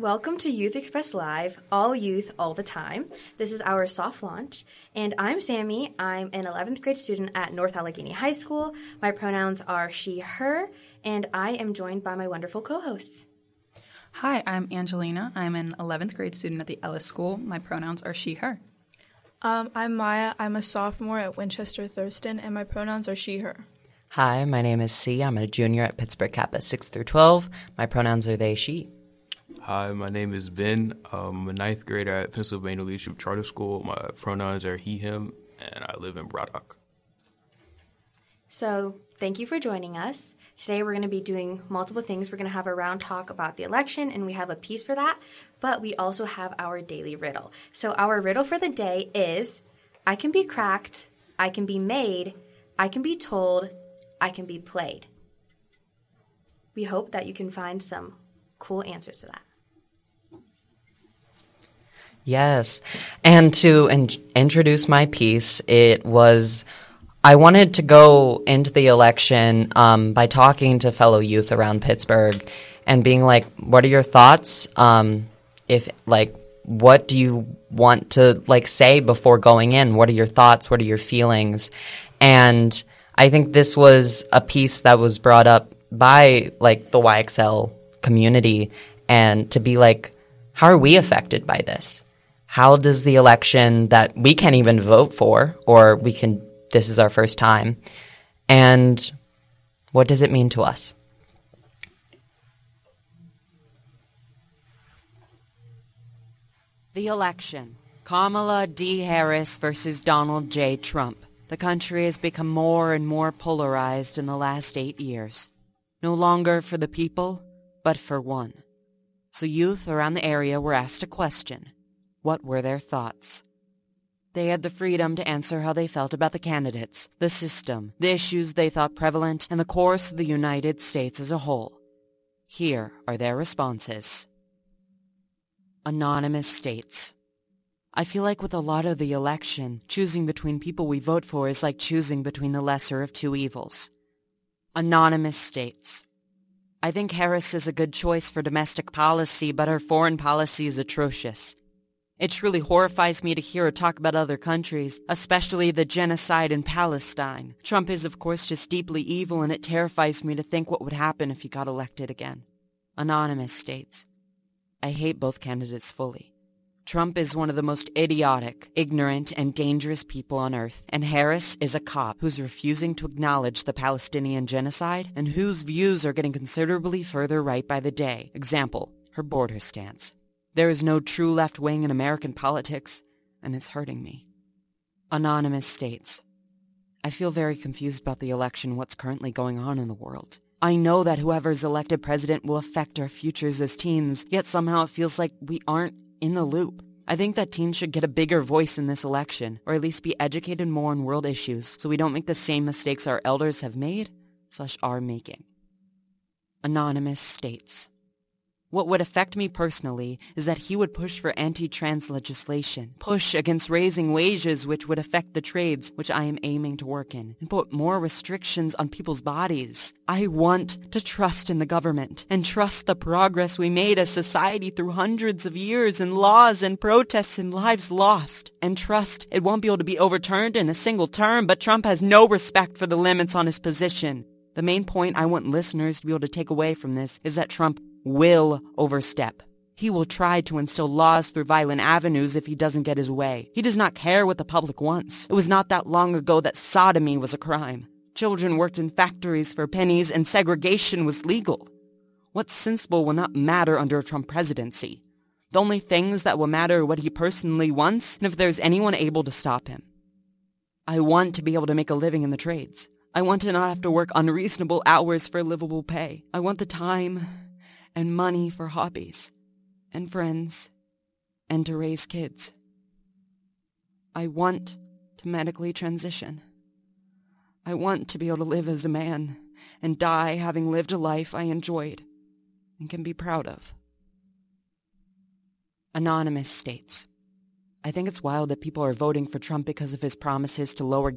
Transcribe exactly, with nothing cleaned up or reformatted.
Welcome to Youth Express Live, all youth, all the time. This is our soft launch, and I'm Sammy. I'm an eleventh grade student at North Allegheny High School. My pronouns are she, her, and I am joined by my wonderful co-hosts. Hi, I'm Angelina. I'm an eleventh grade student at the Ellis School. My pronouns are she, her. Um, I'm Maya. I'm a sophomore at Winchester Thurston, and my pronouns are she, her. Hi, my name is C. I'm a junior at Pittsburgh Kappa six through twelve. My pronouns are they, she. Hi, my name is Ben. I'm a ninth grader at Pennsylvania Leadership Charter School. My pronouns are he, him, and I live in Braddock. So thank you for joining us. Today we're going to be doing multiple things. We're going to have a round talk about the election, and we have a piece for that, but we also have our daily riddle. So our riddle for the day is, I can be cracked, I can be made, I can be told, I can be played. We hope that you can find some cool answers to that. Yes. And to in- introduce my piece, it was, I wanted to go into the election um, by talking to fellow youth around Pittsburgh and being like, what are your thoughts? Um, if, like, what do you want to, like, say before going in? What are your thoughts? What are your feelings? And I think this was a piece that was brought up by, like, the Y X L community, and to be like, how are we affected by this? How does the election that we can't even vote for, or we can, this is our first time, and what does it mean to us? The election. Kamala D. Harris versus Donald J. Trump. The country has become more and more polarized in the last eight years. No longer for the people, but for one. So youth around the area were asked a question. What were their thoughts? They had the freedom to answer how they felt about the candidates, the system, the issues they thought prevalent, and the course of the United States as a whole. Here are their responses. Anonymous states, I feel like with a lot of the election, choosing between people we vote for is like choosing between the lesser of two evils. Anonymous states, I think Harris is a good choice for domestic policy, but her foreign policy is atrocious. It truly horrifies me to hear her talk about other countries, especially the genocide in Palestine. Trump is, of course, just deeply evil, and it terrifies me to think what would happen if he got elected again. Anonymous states, I hate both candidates fully. Trump is one of the most idiotic, ignorant, and dangerous people on earth, and Harris is a cop who's refusing to acknowledge the Palestinian genocide and whose views are getting considerably further right by the day. Example, her border stance. There is no true left wing in American politics, and it's hurting me. Anonymous states, I feel very confused about the election, what's currently going on in the world. I know that whoever's elected president will affect our futures as teens, yet somehow it feels like we aren't in the loop. I think that teens should get a bigger voice in this election, or at least be educated more on world issues, so we don't make the same mistakes our elders have made, slash are making. Anonymous states, what would affect me personally is that he would push for anti-trans legislation, push against raising wages which would affect the trades which I am aiming to work in, and put more restrictions on people's bodies. I want to trust in the government and trust the progress we made as society through hundreds of years in laws and protests and lives lost, and trust it won't be able to be overturned in a single term, but Trump has no respect for the limits on his position. The main point I want listeners to be able to take away from this is that Trump will overstep. He will try to instill laws through violent avenues if he doesn't get his way. He does not care what the public wants. It was not that long ago that sodomy was a crime. Children worked in factories for pennies and segregation was legal. What's sensible will not matter under a Trump presidency. The only things that will matter are what he personally wants and if there's anyone able to stop him. I want to be able to make a living in the trades. I want to not have to work unreasonable hours for livable pay. I want the time and money for hobbies, and friends, and to raise kids. I want to medically transition. I want to be able to live as a man and die having lived a life I enjoyed and can be proud of. Anonymous states, I think it's wild that people are voting for Trump because of his promises to lower